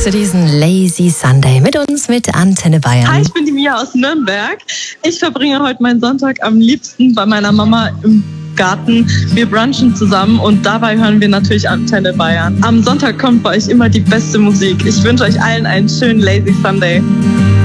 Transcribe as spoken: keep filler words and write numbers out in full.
zu diesem Lazy Sunday mit uns, mit Antenne Bayern. Hi, ich bin die Mia aus Nürnberg. Ich verbringe heute meinen Sonntag am liebsten bei meiner Mama im Garten. Wir brunchen zusammen und dabei hören wir natürlich Antenne Bayern. Am Sonntag kommt bei euch immer die beste Musik. Ich wünsche euch allen einen schönen Lazy Sunday.